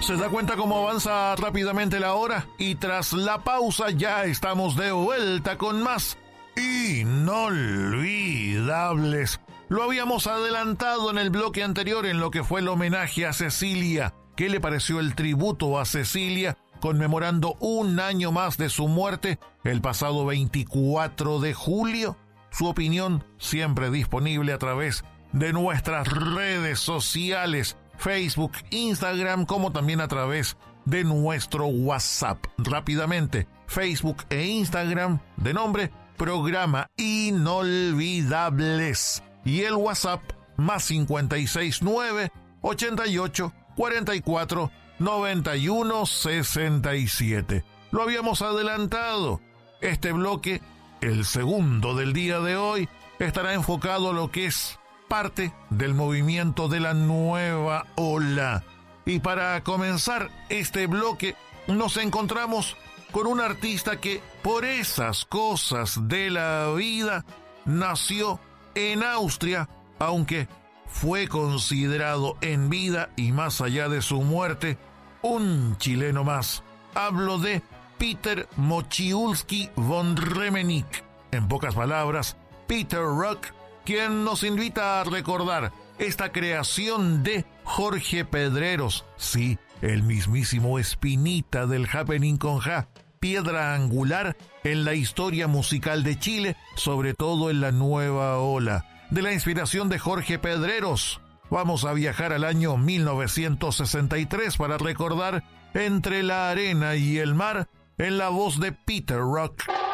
¿Se da cuenta cómo avanza rápidamente la hora? Y tras la pausa ya estamos de vuelta con más Inolvidables. Lo habíamos adelantado en el bloque anterior en lo que fue el homenaje a Cecilia. ¿Qué le pareció el tributo a Cecilia conmemorando un año más de su muerte el pasado 24 de julio? Su opinión siempre disponible a través de nuestras redes sociales, Facebook, Instagram, como también a través de nuestro WhatsApp. Rápidamente, Facebook e Instagram de nombre Programa Inolvidables. Y el WhatsApp más 569 88 44 91 67. Lo habíamos adelantado. Este bloque, el segundo del día de hoy, estará enfocado a lo que es parte del movimiento de la nueva ola. Y para comenzar este bloque, nos encontramos con un artista que, por esas cosas de la vida, nació en Austria, aunque fue considerado en vida y más allá de su muerte, un chileno más. Hablo de Peter Mochiulski von Remenick. En pocas palabras, Peter Rock, quien nos invita a recordar esta creación de Jorge Pedreros. Sí, el mismísimo Espinita del Happening con Ja, piedra angular en la historia musical de Chile, sobre todo en la nueva ola. De la inspiración de Jorge Pedreros, vamos a viajar al año 1963 para recordar Entre la arena y el mar en la voz de Peter Rock.